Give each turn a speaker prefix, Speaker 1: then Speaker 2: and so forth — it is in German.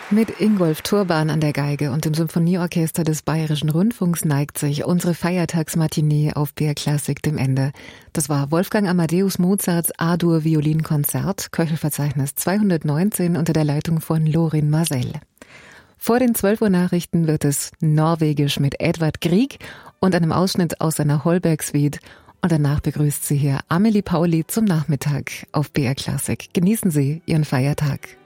Speaker 1: Mit Ingolf Turban an der Geige und dem Symphonieorchester des Bayerischen Rundfunks neigt sich unsere Feiertagsmatinee auf BR Classic dem Ende. Das war Wolfgang Amadeus Mozarts A-Dur Violinkonzert, Köchelverzeichnis 219 unter der Leitung von Lorin Maazel. Vor den 12 Uhr Nachrichten wird es norwegisch mit Edvard Grieg und einem Ausschnitt aus seiner Holberg-Suite. Und danach begrüßt sie hier Amelie Pauli zum Nachmittag auf BR Classic. Genießen Sie Ihren Feiertag.